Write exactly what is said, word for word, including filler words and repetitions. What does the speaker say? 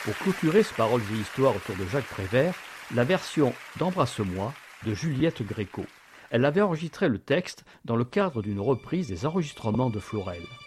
Pour clôturer ce Paroles et Histoires autour de Jacques Prévert, la version d'Embrasse-moi de Juliette Gréco. Elle avait enregistré le texte dans le cadre d'une reprise des enregistrements de Florel.